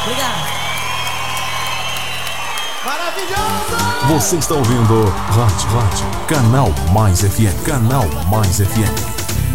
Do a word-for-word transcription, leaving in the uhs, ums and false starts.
Obrigado. Maravilhoso! Você está ouvindo Hot Hot, Canal Mais F M, Canal Mais F M.